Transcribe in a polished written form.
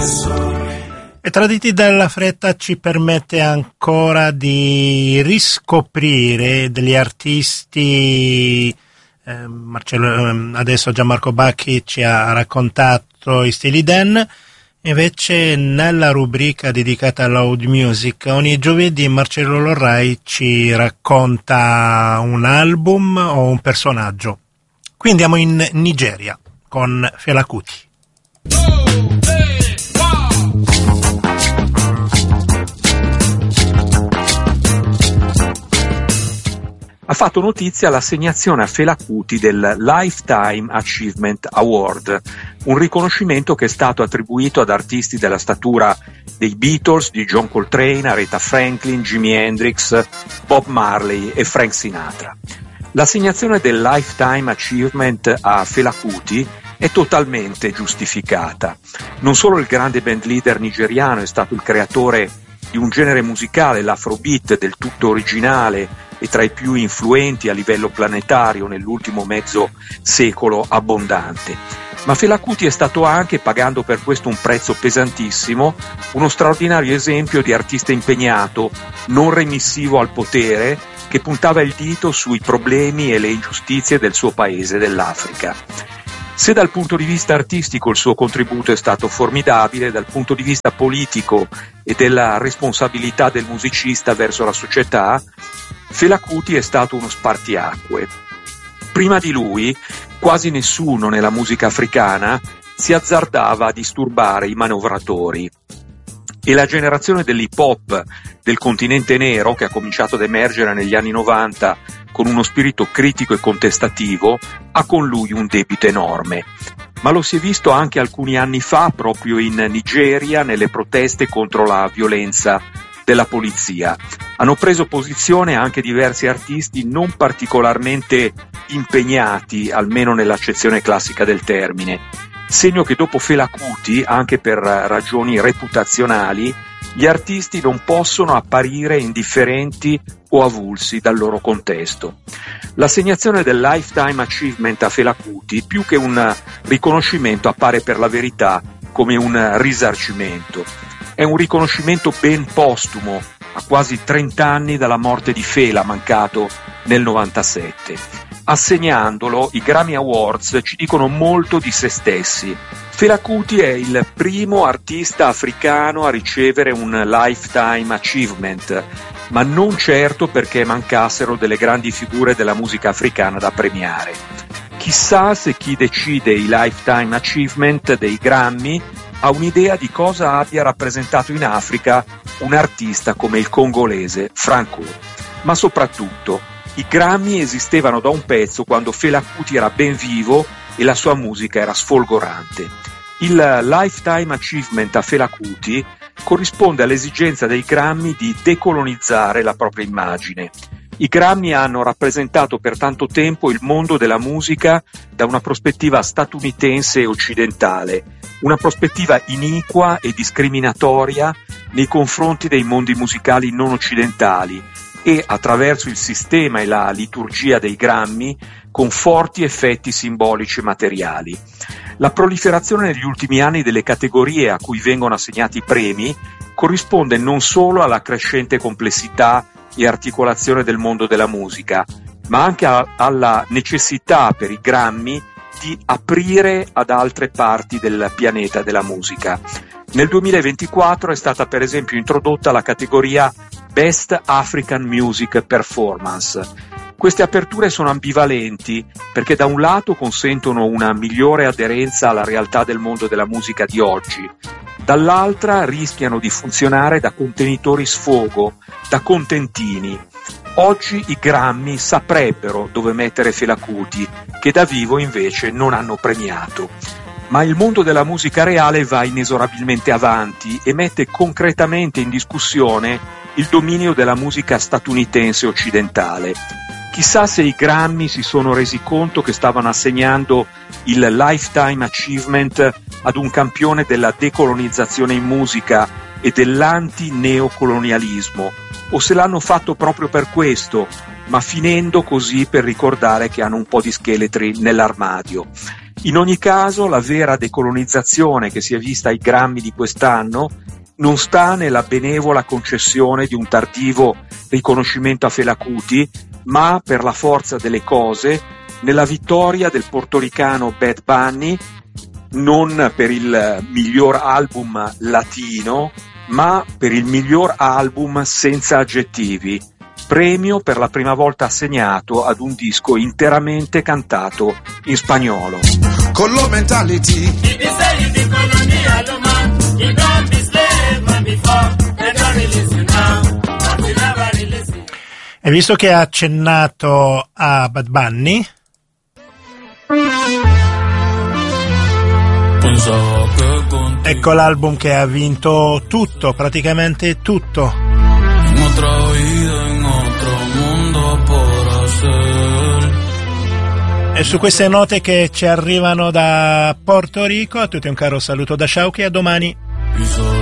E Traditi dalla fretta ci permette ancora di riscoprire degli artisti. Marcello, adesso Gianmarco Bacchi ci ha raccontato i Steely Dan. Invece nella rubrica dedicata all'Oud Music ogni giovedì Marcello Lorrai ci racconta un album o un personaggio. Qui andiamo in Nigeria con Fela Kuti. Ha fatto notizia l'assegnazione a Fela Kuti del Lifetime Achievement Award, un riconoscimento che è stato attribuito ad artisti della statura dei Beatles, di John Coltrane, Aretha Franklin, Jimi Hendrix, Bob Marley e Frank Sinatra. L'assegnazione del Lifetime Achievement a Fela Kuti è totalmente giustificata. Non solo il grande band leader nigeriano è stato il creatore di un genere musicale, l'Afrobeat, del tutto originale e tra i più influenti a livello planetario nell'ultimo mezzo secolo abbondante. Ma Fela Kuti è stato anche, pagando per questo un prezzo pesantissimo, uno straordinario esempio di artista impegnato, non remissivo al potere, che puntava il dito sui problemi e le ingiustizie del suo paese, dell'Africa. Se dal punto di vista artistico il suo contributo è stato formidabile, dal punto di vista politico e della responsabilità del musicista verso la società, Fela Kuti è stato uno spartiacque. Prima di lui, quasi nessuno nella musica africana si azzardava a disturbare i manovratori. E la generazione dell'hip hop del continente nero, che ha cominciato ad emergere negli anni 90 con uno spirito critico e contestativo, ha con lui un debito enorme. Ma lo si è visto anche alcuni anni fa, proprio in Nigeria, nelle proteste contro la violenza della polizia. Hanno preso posizione anche diversi artisti non particolarmente impegnati, almeno nell'accezione classica del termine, segno che dopo Fela Kuti, anche per ragioni reputazionali, gli artisti non possono apparire indifferenti o avulsi dal loro contesto. L'assegnazione del Lifetime Achievement a Fela Kuti, più che un riconoscimento, appare per la verità come un risarcimento. È un riconoscimento ben postumo, a quasi 30 anni dalla morte di Fela, mancato nel 97. Assegnandolo, i Grammy Awards ci dicono molto di se stessi. Fela Kuti è il primo artista africano a ricevere un Lifetime Achievement, ma non certo perché mancassero delle grandi figure della musica africana da premiare. Chissà se chi decide i Lifetime Achievement dei Grammy ha un'idea di cosa abbia rappresentato in Africa un artista come il congolese Franco. Ma soprattutto, i Grammy esistevano da un pezzo quando Fela Kuti era ben vivo e la sua musica era sfolgorante. Il Lifetime Achievement a Fela Kuti corrisponde all'esigenza dei Grammy di decolonizzare la propria immagine. I Grammy hanno rappresentato per tanto tempo il mondo della musica da una prospettiva statunitense e occidentale, una prospettiva iniqua e discriminatoria nei confronti dei mondi musicali non occidentali e, attraverso il sistema e la liturgia dei Grammy, con forti effetti simbolici e materiali. La proliferazione negli ultimi anni delle categorie a cui vengono assegnati i premi corrisponde non solo alla crescente complessità e articolazione del mondo della musica, ma anche alla necessità per i Grammy di aprire ad altre parti del pianeta della musica. Nel 2024 è stata per esempio introdotta la categoria Best African Music Performance. Queste aperture sono ambivalenti perché da un lato consentono una migliore aderenza alla realtà del mondo della musica di oggi, dall'altra rischiano di funzionare da contenitori sfogo, da contentini. Oggi i Grammy saprebbero dove mettere Fela Kuti, che da vivo invece non hanno premiato. Ma il mondo della musica reale va inesorabilmente avanti e mette concretamente in discussione il dominio della musica statunitense occidentale. Chissà se i Grammy si sono resi conto che stavano assegnando il Lifetime Achievement ad un campione della decolonizzazione in musica e dell'anti-neocolonialismo, o se l'hanno fatto proprio per questo, ma finendo così per ricordare che hanno un po' di scheletri nell'armadio. In ogni caso, la vera decolonizzazione che si è vista ai Grammy di quest'anno non sta nella benevola concessione di un tardivo riconoscimento a Fela Kuti, ma per la forza delle cose nella vittoria del portoricano Bad Bunny, non per il miglior album latino, ma per il miglior album senza aggettivi, premio per la prima volta assegnato ad un disco interamente cantato in spagnolo. Colo mentality. E visto che ha accennato a Bad Bunny, ecco l'album che ha vinto tutto, praticamente tutto. E su queste note che ci arrivano da Porto Rico, a tutti un caro saluto da Sciauchi, a domani.